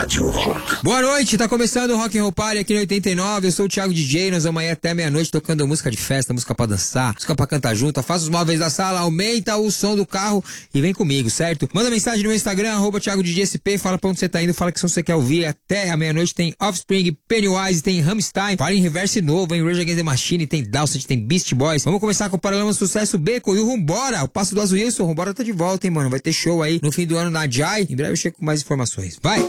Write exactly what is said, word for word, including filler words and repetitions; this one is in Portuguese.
Rádio Rock. Boa noite, tá começando o Rock and Roll Party aqui no oitenta e nove, eu sou o Thiago D J, nós vamos amanhã até meia-noite tocando música de festa, música pra dançar, música pra cantar junto, faz os móveis da sala, aumenta o som do carro e vem comigo, certo? Manda mensagem no meu Instagram, arroba Thiago D J S P, fala pra onde você tá indo, fala que som você quer ouvir, até a meia-noite tem Offspring, Pennywise, tem Rammstein, fala em Reverse novo, em Rage Against the Machine, tem Dowsett, tem Beast Boys. Vamos começar com o Paralama Sucesso Beco e o Rumbora, o Passo do Azul, o Rumbora tá de volta, hein, mano, vai ter show aí no fim do ano na Jai, em breve eu chego com mais informações, vai!